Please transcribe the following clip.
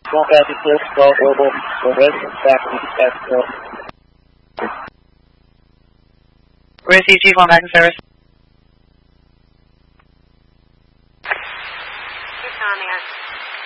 competitive global Receive Chief on back in service. It's on there.